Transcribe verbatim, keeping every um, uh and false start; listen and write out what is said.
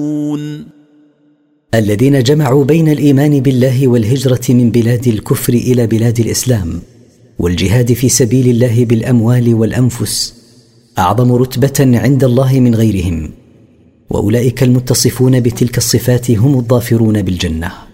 الذين جمعوا بين الإيمان بالله والهجرة من بلاد الكفر إلى بلاد الإسلام والجهاد في سبيل الله بالأموال والأنفس أعظم رتبة عند الله من غيرهم، وأولئك المتصفون بتلك الصفات هم الظافرون بالجنة.